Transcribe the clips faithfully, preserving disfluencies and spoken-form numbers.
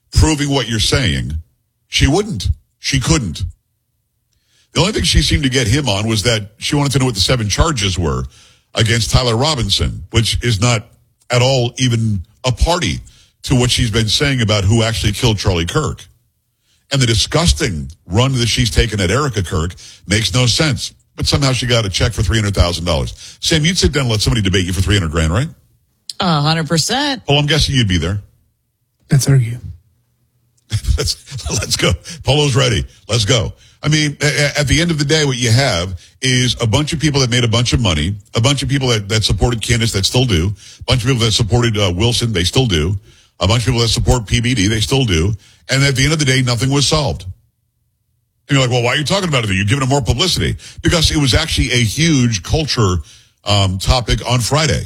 proving what you're saying, she wouldn't. She couldn't. The only thing she seemed to get him on was that she wanted to know what the seven charges were against Tyler Robinson, which is not at all even a party to what she's been saying about who actually killed Charlie Kirk. And the disgusting run that she's taken at Erica Kirk makes no sense. But somehow she got a check for three hundred thousand dollars. Sam, you'd sit down and let somebody debate you for three hundred grand, right? A hundred percent. Well, I'm guessing you'd be there. Let's argue. let's, let's go. Polo's ready. Let's go. I mean, at the end of the day, what you have is a bunch of people that made a bunch of money, a bunch of people that, that supported Candace that still do, a bunch of people that supported uh, Wilson, they still do, a bunch of people that support P B D, they still do, and at the end of the day, nothing was solved. And you're like, well, why are you talking about it? You're giving it more publicity. Because it was actually a huge culture um, topic on Friday.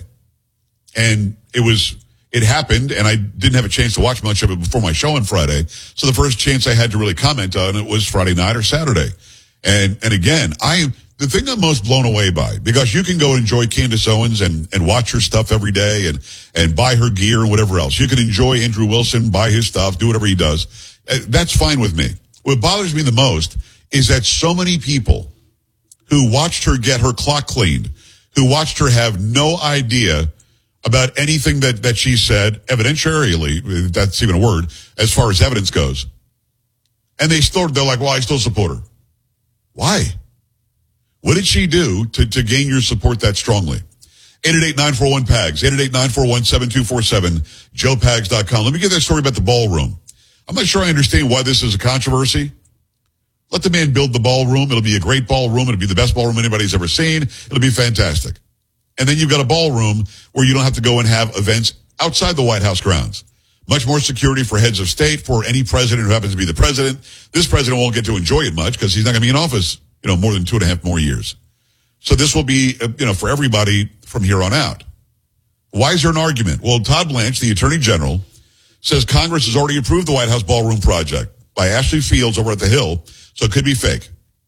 And it was... It happened, and I didn't have a chance to watch much of it before my show on Friday. So the first chance I had to really comment on it was Friday night or Saturday. And and again, I the thing I'm most blown away by, because you can go enjoy Candace Owens and, and watch her stuff every day and, and buy her gear and whatever else. You can enjoy Andrew Wilson, buy his stuff, do whatever he does. That's fine with me. What bothers me the most is that so many people who watched her get her clock cleaned, who watched her have no idea about anything that, that she said, evidentiarily, that's even a word, as far as evidence goes. And they still, they're like, well, I still support her. Why? What did she do to, to gain your support that strongly? eight eight eight, nine four one, P A G S, eight eight eight, nine four one, seven two four seven, joe pags dot com. Let me get that story about the ballroom. I'm not sure I understand why this is a controversy. Let the man build the ballroom. It'll be a great ballroom. It'll be the best ballroom anybody's ever seen. It'll be fantastic. And then you've got a ballroom where you don't have to go and have events outside the White House grounds. Much more security for heads of state, for any president who happens to be the president. This president won't get to enjoy it much because he's not going to be in office, you know, more than two and a half more years. So this will be, you know, for everybody from here on out. Why is there an argument? Well, Todd Blanche, the Attorney General, says Congress has already approved the White House ballroom project by Ashley Fields over at the Hill, so it could be fake.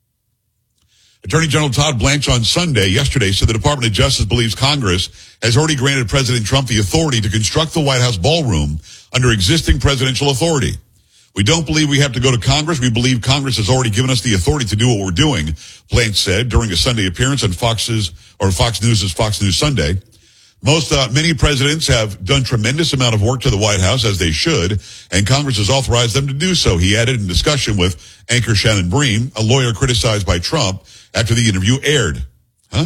Attorney General Todd Blanche on Sunday, yesterday, said the Department of Justice believes Congress has already granted President Trump the authority to construct the White House ballroom under existing presidential authority. We don't believe we have to go to Congress. We believe Congress has already given us the authority to do what we're doing, Blanche said during a Sunday appearance on Fox's or Fox News' Fox News Sunday. Most, uh, many presidents have done tremendous amount of work to the White House, as they should, and Congress has authorized them to do so. He added in discussion with anchor Shannon Bream, a lawyer criticized by Trump after the interview aired. Huh?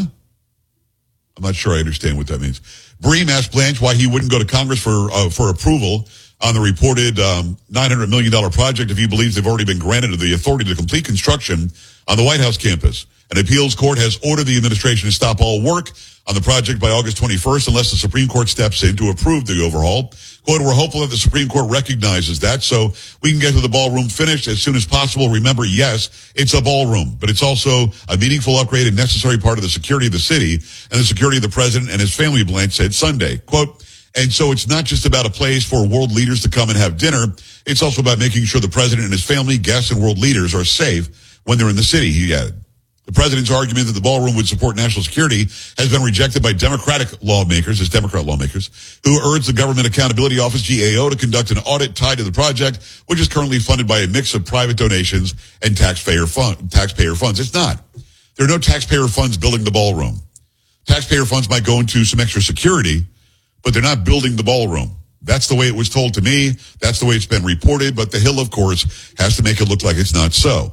I'm not sure I understand what that means. Bream asked Blanche why he wouldn't go to Congress for uh, for approval on the reported um, nine hundred million dollars project if he believes they've already been granted the authority to complete construction on the White House campus. An appeals court has ordered the administration to stop all work on the project by August twenty-first unless the Supreme Court steps in to approve the overhaul. Quote, we're hopeful that the Supreme Court recognizes that so we can get to the ballroom finished as soon as possible. Remember, yes, it's a ballroom, but it's also a meaningful upgrade and necessary part of the security of the city and the security of the president and his family, Blanche said Sunday. Quote, and so it's not just about a place for world leaders to come and have dinner. It's also about making sure the president and his family, guests, and world leaders are safe when they're in the city, he added. The president's argument that the ballroom would support national security has been rejected by Democratic lawmakers, as Democrat lawmakers, who urged the Government Accountability Office, G A O, to conduct an audit tied to the project, which is currently funded by a mix of private donations and taxpayer fund, taxpayer funds. It's not. There are no taxpayer funds building the ballroom. Taxpayer funds might go into some extra security, but they're not building the ballroom. That's the way it was told to me. That's the way it's been reported. But the Hill, of course, has to make it look like it's not so.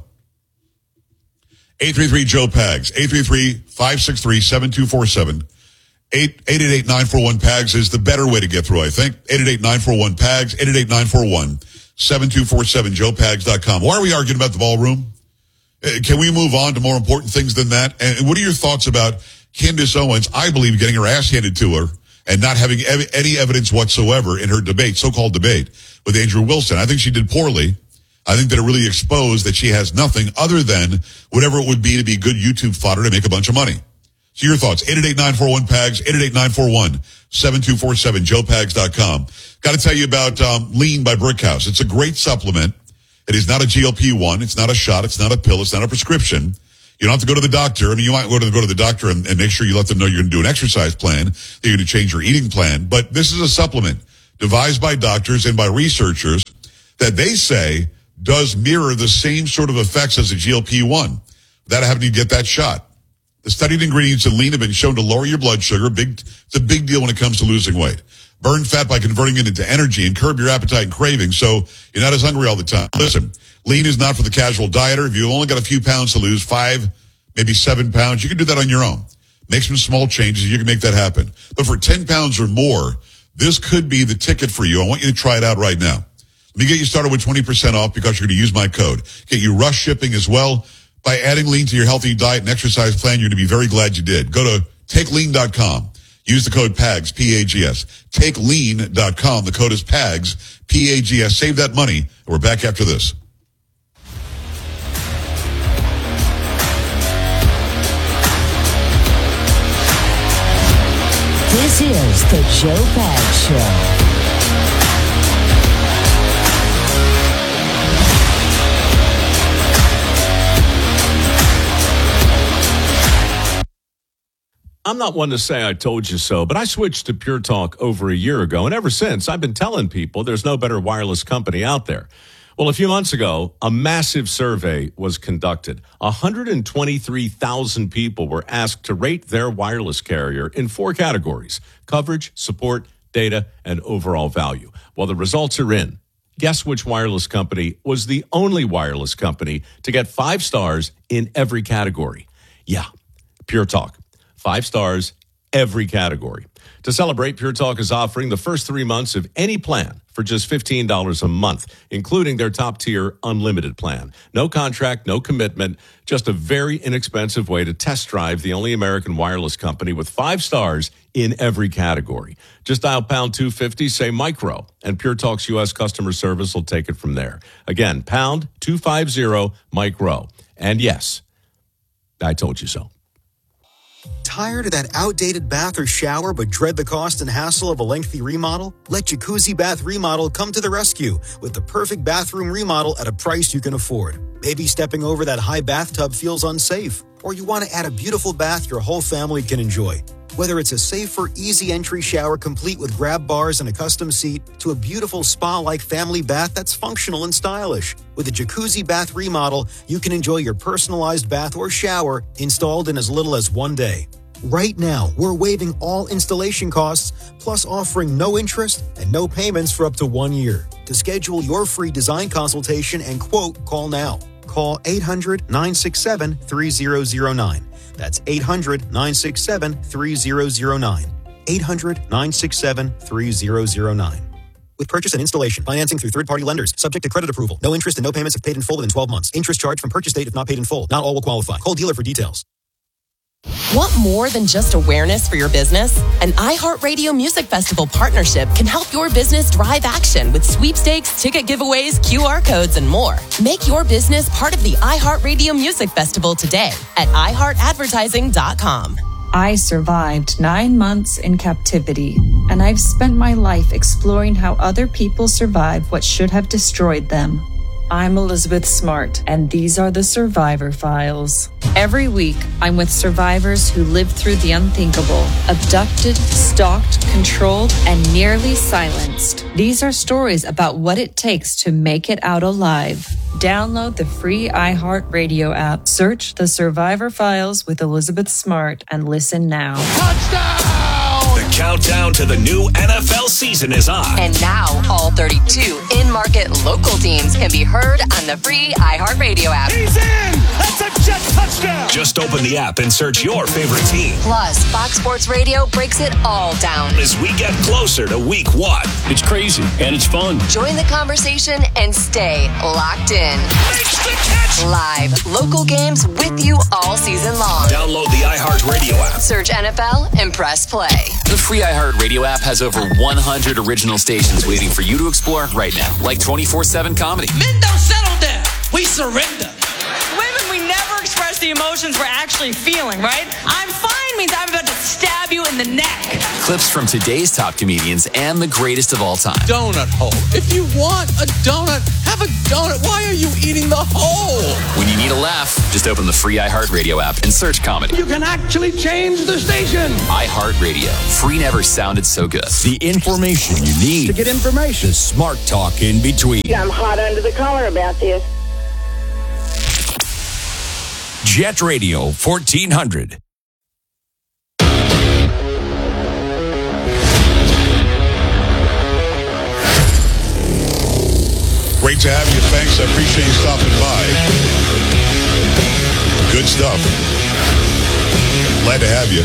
eight three three, Joe Pags, eight three three, five six three, seven two four seven. eight eight eight, nine four one, P A G S is the better way to get through, I think. eight eight eight, nine four one, P A G S, eight eight eight, nine four one, seven two four seven, joe pags dot com. Why are we arguing about the ballroom? Uh, can we move on to more important things than that? And what are your thoughts about Candace Owens, I believe, getting her ass handed to her and not having ev- any evidence whatsoever in her debate, so-called debate, with Andrew Wilson? I think she did poorly. I think that it really exposed that she has nothing other than whatever it would be to be good YouTube fodder to make a bunch of money. So your thoughts, eight eight eight, nine four one, P A G S, eight eight eight, nine four one, seven two four seven, joe pags dot com. Got to tell you about um, Lean by Brickhouse. It's a great supplement. It is not a G L P one. It's not a shot. It's not a pill. It's not a prescription. You don't have to go to the doctor. I mean, you might go to, go to the doctor and, and make sure you let them know you're going to do an exercise plan, that you're going to change your eating plan. But this is a supplement devised by doctors and by researchers that they say does mirror the same sort of effects as a G L P one without having to get that shot. The studied ingredients in lean have been shown to lower your blood sugar. Big, it's a big deal when it comes to losing weight. Burn fat by converting it into energy and curb your appetite and cravings so you're not as hungry all the time. Listen, lean is not for the casual dieter. If you've only got a few pounds to lose, five, maybe seven pounds, you can do that on your own. Make some small changes. You can make that happen. But for ten pounds or more, this could be the ticket for you. I want you to try it out right now. Let me get you started with twenty percent off because you're going to use my code. Get you rush shipping as well. By adding lean to your healthy diet and exercise plan, you're going to be very glad you did. Go to take lean dot com. Use the code P A G S, P A G S. take lean dot com. The code is P A G S, P A G S. Save that money. And we're back after this. This is the Joe Pags Show. I'm not one to say I told you so, but I switched to Pure Talk over a year ago, and ever since, I've been telling people there's no better wireless company out there. Well, a few months ago, a massive survey was conducted. one hundred twenty-three thousand people were asked to rate their wireless carrier in four categories: coverage, support, data, and overall value. Well, the results are in. Guess which wireless company was the only wireless company to get five stars in every category? Yeah, Pure Talk. Five stars, every category. To celebrate, Pure Talk is offering the first three months of any plan for just fifteen dollars a month, including their top-tier unlimited plan. No contract, no commitment, just a very inexpensive way to test drive the only American wireless company with five stars in every category. Just dial pound two fifty, say micro, and Pure Talk's U S customer service will take it from there. Again, pound two fifty, micro. And yes, I told you so. Tired of that outdated bath or shower but dread the cost and hassle of a lengthy remodel? Let Jacuzzi Bath Remodel come to the rescue with the perfect bathroom remodel at a price you can afford. Maybe stepping over that high bathtub feels unsafe, or you want to add a beautiful bath your whole family can enjoy. Whether it's a safer, easy entry shower complete with grab bars and a custom seat to a beautiful spa-like family bath that's functional and stylish. With a Jacuzzi Bath Remodel, you can enjoy your personalized bath or shower installed in as little as one day. Right now, we're waiving all installation costs, plus offering no interest and no payments for up to one year. To schedule your free design consultation and quote, call now. Call eight hundred, nine six seven, three zero zero nine. That's eight hundred, nine six seven, three zero zero nine. eight hundred, nine six seven, three zero zero nine. With purchase and installation, financing through third-party lenders, subject to credit approval. No interest and no payments if paid in full within twelve months. Interest charged from purchase date if not paid in full. Not all will qualify. Call dealer for details. Want more than just awareness for your business? An iHeartRadio Music Festival partnership can help your business drive action with sweepstakes, ticket giveaways, Q R codes, and more. Make your business part of the iHeartRadio Music Festival today at i heart advertising dot com. I survived nine months in captivity, and I've spent my life exploring how other people survived what should have destroyed them. I'm Elizabeth Smart, and these are the Survivor Files. Every week, I'm with survivors who lived through the unthinkable, abducted, stalked, controlled, and nearly silenced. These are stories about what it takes to make it out alive. Download the free iHeartRadio app, search The Survivor Files with Elizabeth Smart, and listen now. Touchdown! The countdown to the new N F L season is on. And now, all thirty-two in-market local teams can be heard on the free iHeartRadio app. He's in! That's a jet touchdown! Just open the app and search your favorite team. Plus, Fox Sports Radio breaks it all down as we get closer to week one. It's crazy, and it's fun. Join the conversation and stay locked in. Makes the catch! Live, local games with you all season long. Download the iHeartRadio app. Search N F L and press play. The free iHeartRadio app has over one hundred original stations waiting for you to explore right now, like twenty-four seven comedy. Men don't settle down. We surrender. Women, we never express the emotions we're actually feeling, right? I'm fine means I'm about to stab you in the neck. Clips from today's top comedians and the greatest of all time. Donut hole. If you want a donut, how have a donut. Why are you eating the whole? When you need a laugh, just open the free iHeartRadio app and search comedy. You can actually change the station. iHeartRadio. Free never sounded so good. The information you need To get information. The smart talk in between. I'm hot under the collar about this. Jet Radio fourteen hundred. Great to have you. Thanks. I appreciate you stopping by. Good stuff. Glad to have you.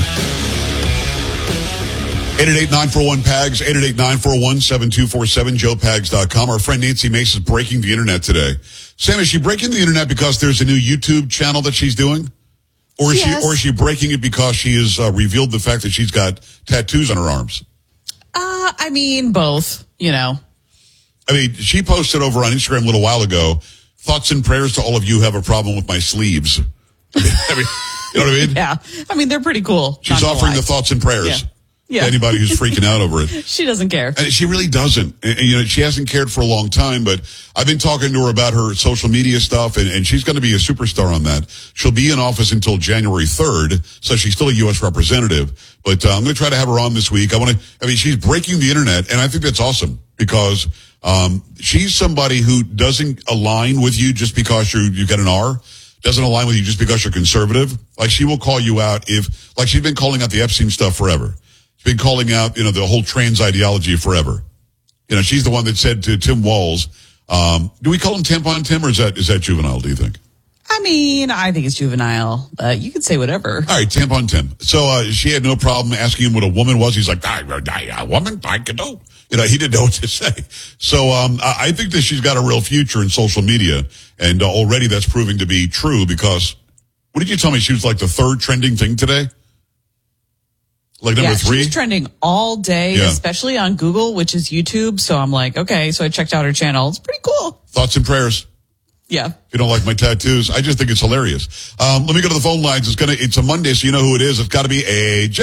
eight eight eight, nine four one, P A G S, eight eight eight, nine four one, seven two four seven, joe pags dot com. Our friend Nancy Mace is breaking the internet today. Sam, is she breaking the internet because there's a new YouTube channel that she's doing? Or is Yes. she or is she breaking it because she has uh, revealed the fact that she's got tattoos on her arms? Uh, I mean, both, you know. I mean, she posted over on Instagram a little while ago, thoughts and prayers to all of you who have a problem with my sleeves. I mean, I mean you know what I mean? Yeah. I mean, they're pretty cool. She's offering the thoughts and prayers. Yeah. Yeah. To anybody who's freaking out over it. She doesn't care. And she really doesn't. And, and, you know, she hasn't cared for a long time, but I've been talking to her about her social media stuff, and, and she's going to be a superstar on that. She'll be in office until January third, so she's still a U S representative. But uh, I'm going to try to have her on this week. I want to, I mean, she's breaking the internet, and I think that's awesome because um, she's somebody who doesn't align with you just because you you got an R. Doesn't align with you just because you're conservative. Like, she will call you out if, like, she's been calling out the Epstein stuff forever. She's been calling out, you know, the whole trans ideology forever. You know, she's the one that said to Tim Walz, um, do we call him Tampon Tim, or is that, is that juvenile, do you think? I mean, I think it's juvenile. Uh, you can say whatever. All right, Tampon Tim. So uh, she had no problem asking him what a woman was. He's like, I, I, a woman? I can do. You know, he didn't know what to say. So um, I, I think that she's got a real future in social media, and uh, already that's proving to be true because, what did you tell me? She was like the third trending thing today? Like number yeah, three? she's trending all day, Yeah. especially on Google, which is YouTube. So I'm like, okay. So I checked out her channel. It's pretty cool. Thoughts and prayers. Yeah. If you don't like my tattoos, I just think it's hilarious. Um, let me go to the phone lines. It's gonna, it's a Monday, so you know who it is. It's got to be A J.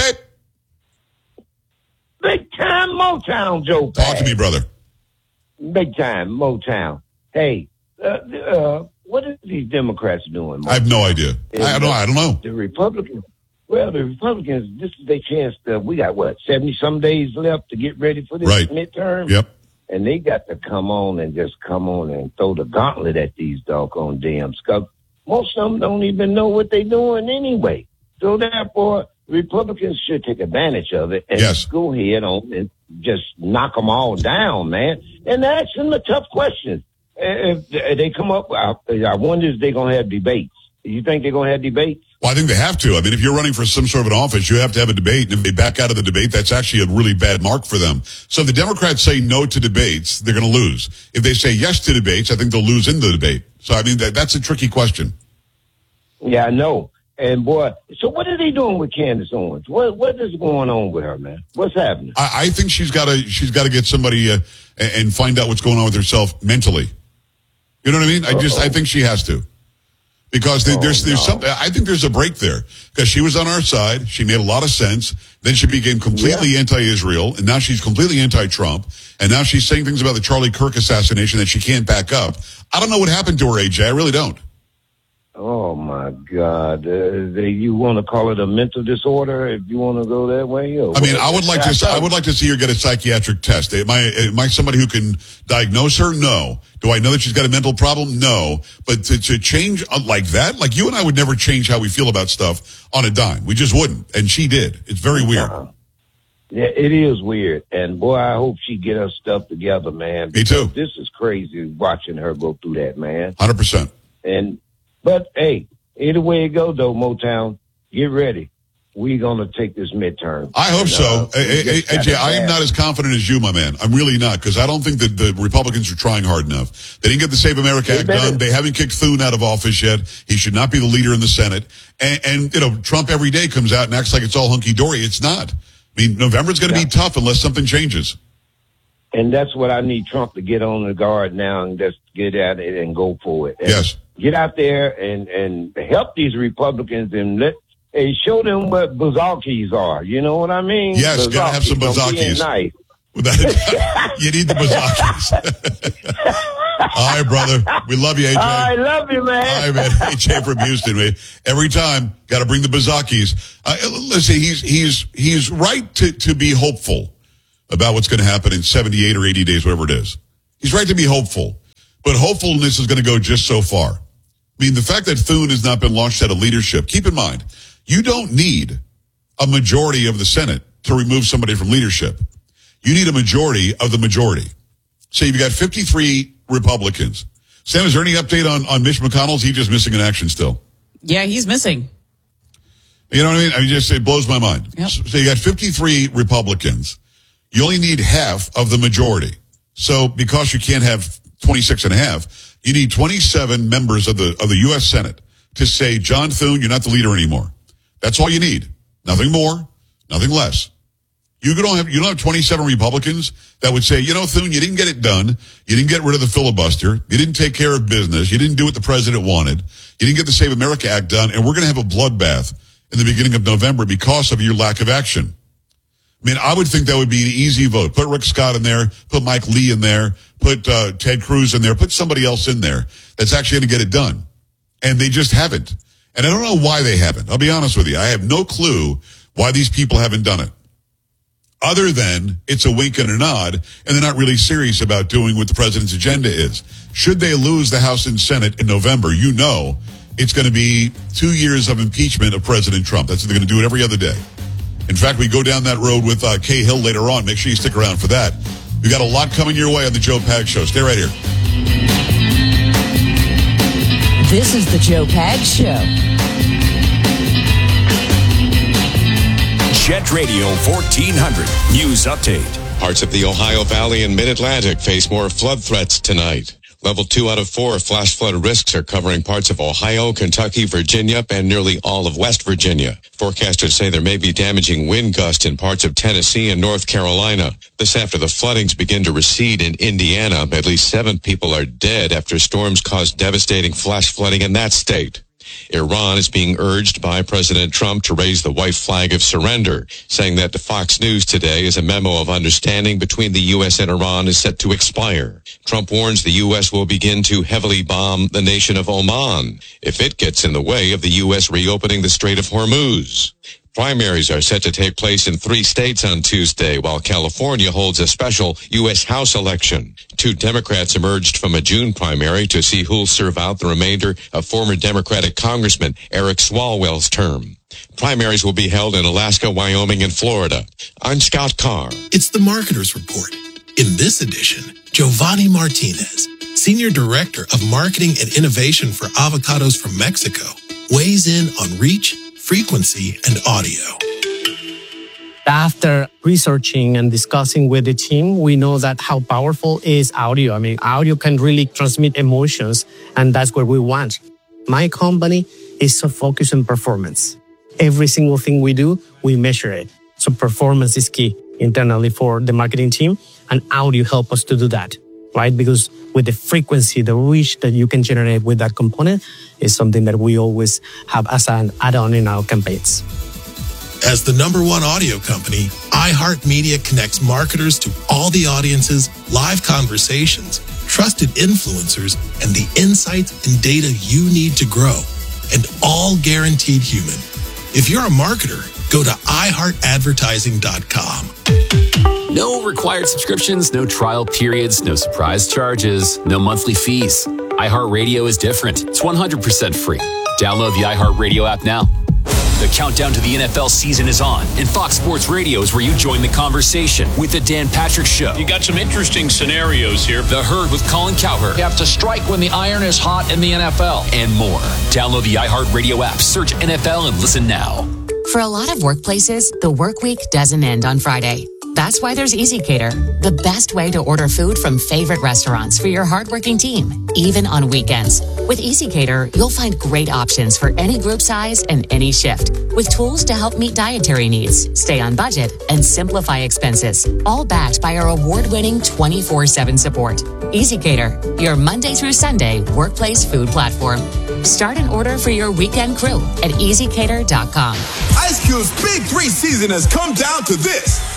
Big time Motown, Joe. Talk to me, brother. Big time Motown. Hey, uh, uh, what are these Democrats doing? I have no idea. I, I don't. I don't know. The Republicans. Well, the Republicans. This is their chance. To, we got what seventy some days left to get ready for this Right. midterm. Yep. And they got to come on and just come on and throw the gauntlet at these doggone damn scum. Most of them don't even know what they're doing anyway. So therefore, Republicans should take advantage of it and Yes. go ahead on and just knock them all down, man. And ask them the tough questions. If they come up, I I wonder if they're going to have debates. You think they're going to have debates? Well, I think they have to. I mean, if you're running for some sort of an office, you have to have a debate. And if they back out of the debate, that's actually a really bad mark for them. So if the Democrats say no to debates, they're going to lose. If they say yes to debates, I think they'll lose in the debate. So, I mean, that, that's a tricky question. Yeah, I know. And boy, so what are they doing with Candace Owens? What what is going on with her, man? What's happening? I, I think she's got to she's got to get somebody uh, and, and find out what's going on with herself mentally. You know what I mean? I just I think she has to. Because there, Oh, there's there's no. something. I think there's a break there because she was on our side. She made a lot of sense. Then she became completely Yeah. anti-Israel, and now she's completely anti-Trump. And now she's saying things about the Charlie Kirk assassination that she can't back up. I don't know what happened to her, A J. I really don't. Oh my God! Uh, they, you want to call it a mental disorder? If you want to go that way, or I mean, what? I would like to. I would like to see her get a psychiatric test. Am I, am I somebody who can diagnose her? No. Do I know that she's got a mental problem? No. But to, to change like that, like you and I would never change how we feel about stuff on a dime. We just wouldn't, and she did. It's very weird. Uh, yeah, it is weird. And boy, I hope she get her stuff together, man. Me too. This is crazy watching her go through that, man. Hundred percent. And but hey, either way it go though, Motown, get ready. We're gonna take this midterm. I hope And, so. uh, we A- A- just A J, gotta I am have- not as confident as you, my man. I'm really not, because I don't think that the Republicans are trying hard enough. They didn't get the Save America They Act better. done. They haven't kicked Thune out of office yet. He should not be the leader in the Senate. And, and you know, Trump every day comes out and acts like it's all hunky-dory. It's not. I mean, November's going to Yeah. be tough unless something changes. And that's what I need Trump to get on the guard now and just get at it and go for it. And Yes. Get out there and, and help these Republicans and let and show them what bazakis are. You know what I mean? Yes, gotta have some Bazakis. Don't be bazakis. nice. Without a doubt, you need the bazakis. All right, brother. We love you, A J. I love you, man. All right, man. A J from Houston, man. Every time, got to bring the Bazakis. Uh, listen, he's he's he's right to, to be hopeful about what's going to happen in seventy-eight or eighty days, whatever it is. He's right to be hopeful. But hopefulness is going to go just so far. I mean, the fact that Thune has not been launched out of leadership, keep in mind, you don't need a majority of the Senate to remove somebody from leadership. You need a majority of the majority. So you've got fifty-three Republicans. Sam, is there any update on, on Mitch McConnell? Is he just missing in action still? Yeah, he's missing. You know what I mean? I mean, just it blows my mind. Yep. So, so you got fifty-three Republicans. You only need half of the majority. So because you can't have twenty-six and a half, you need twenty-seven members of the of the U S Senate to say, John Thune, you're not the leader anymore. That's all you need. Nothing more, nothing less. You don't have you don't have twenty-seven Republicans that would say, you know, Thune, you didn't get it done. You didn't get rid of the filibuster. You didn't take care of business. You didn't do what the president wanted. You didn't get the Save America Act done, and we're going to have a bloodbath in the beginning of November because of your lack of action. I mean, I would think that would be an easy vote. Put Rick Scott in there, put Mike Lee in there, put uh, Ted Cruz in there, put somebody else in there that's actually going to get it done. And they just haven't. And I don't know why they haven't. I'll be honest with you. I have no clue why these people haven't done it. Other than it's a wink and a nod, and they're not really serious about doing what the president's agenda is. Should they lose the House and Senate in November, you know it's going to be two years of impeachment of President Trump. That's they're going to do it every other day. In fact, we go down that road with uh, Kay Hill later on. Make sure you stick around for that. We've got a lot coming your way on the Joe Pag Show. Stay right here. This is the Joe Pag Show. Jet Radio fourteen hundred News Update. Parts of the Ohio Valley and Mid-Atlantic face more flood threats tonight. Level two out of four flash flood risks are covering parts of Ohio, Kentucky, Virginia, and nearly all of West Virginia. Forecasters say there may be damaging wind gusts in parts of Tennessee and North Carolina. This after the floodings begin to recede in Indiana. At least seven people are dead after storms caused devastating flash flooding in that state. Iran is being urged by President Trump to raise the white flag of surrender, saying that to Fox News today is a memo of understanding between the U S and Iran is set to expire. Trump warns the U S will begin to heavily bomb the nation of Oman if it gets in the way of the U S reopening the Strait of Hormuz. Primaries are set to take place in three states on Tuesday, while California holds a special U S House election. Two Democrats emerged from a June primary to see who'll serve out the remainder of former Democratic Congressman Eric Swalwell's term. Primaries will be held in Alaska, Wyoming, and Florida. I'm Scott Carr. It's the Marketer's Report. In this edition, Giovanni Martinez, Senior Director of Marketing and Innovation for Avocados from Mexico, weighs in on reach, frequency, and audio. After researching and discussing with the team, we know that how powerful is audio. I mean, audio can really transmit emotions, and that's what we want. My company is so focused on performance. Every single thing we do, we measure it. So performance is key internally for the marketing team, and audio help us to do that, right? Because with the frequency, the reach that you can generate with that component is something that we always have as an add-on in our campaigns. As the number one audio company, iHeartMedia connects marketers to all the audiences, live conversations, trusted influencers, and the insights and data you need to grow, and all guaranteed human. If you're a marketer, go to i heart advertising dot com. No required subscriptions, no trial periods, no surprise charges, no monthly fees. iHeartRadio is different. It's one hundred percent free. Download the iHeartRadio app now. The countdown to the N F L season is on, and Fox Sports Radio is where you join the conversation with the Dan Patrick Show. You got some interesting scenarios here. The Herd with Colin Cowherd. You have to strike when the iron is hot in the N F L. And more. Download the iHeartRadio app, search N F L, and listen now. For a lot of workplaces, the work week doesn't end on Friday. That's why there's EasyCater, the best way to order food from favorite restaurants for your hardworking team, even on weekends. With EasyCater, you'll find great options for any group size and any shift, with tools to help meet dietary needs, stay on budget, and simplify expenses, all backed by our award-winning twenty-four seven support. EasyCater, your Monday through Sunday workplace food platform. Start an order for your weekend crew at easy cater dot com. Ice Cube's Big Three season has come down to this. The Big Three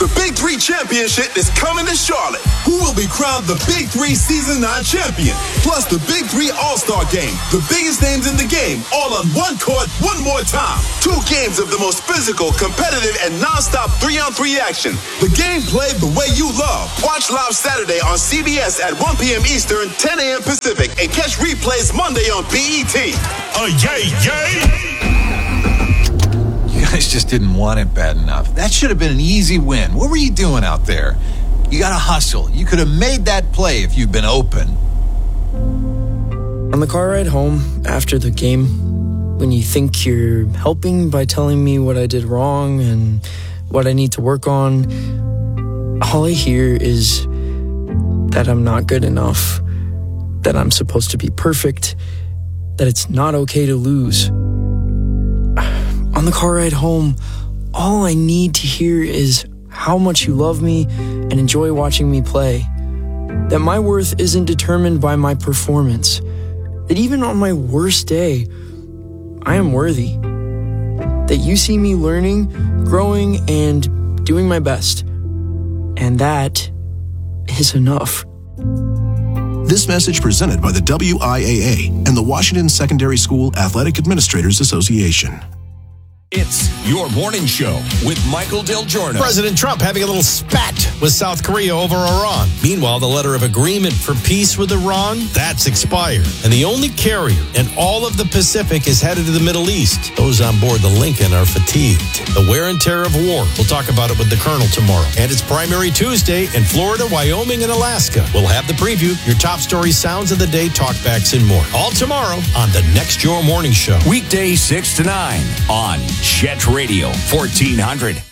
Three Championship is coming to Charlotte. Who will be crowned the Big Three Season nine champion? Plus the Big Three All-Star Game. The biggest names in the game, all on one court, one more time. Two games of the most physical, competitive, and non-stop three-on-three action. The game played the way you love. Watch live Saturday on C B S at one p.m. Eastern, ten a.m. Pacific, and catch replays Monday on B E T. Uh, yay, yay! You guys just didn't want it bad enough. That should have been an easy win. What were you doing out there? You got to hustle. You could have made that play if you'd been open. On the car ride home after the game, when you think you're helping by telling me what I did wrong and what I need to work on, all I hear is that I'm not good enough, that I'm supposed to be perfect, that it's not okay to lose. On the car ride home, all I need to hear is how much you love me and enjoy watching me play. That my worth isn't determined by my performance. That even on my worst day, I am worthy. That you see me learning, growing, and doing my best. And that is enough. This message presented by the W I A A and the Washington Secondary School Athletic Administrators Association. It's your morning show with Michael Del Giorno. President Trump having a little spat with South Korea over Iran. Meanwhile, the letter of agreement for peace with Iran, that's expired. And the only carrier in all of the Pacific is headed to the Middle East. Those on board the Lincoln are fatigued. The wear and tear of war. We'll talk about it with the Colonel tomorrow. And it's Primary Tuesday in Florida, Wyoming, and Alaska. We'll have the preview, your top stories, sounds of the day, talkbacks, and more. All tomorrow on the Next Your Morning Show. Weekday six to nine on Chet Radio fourteen hundred.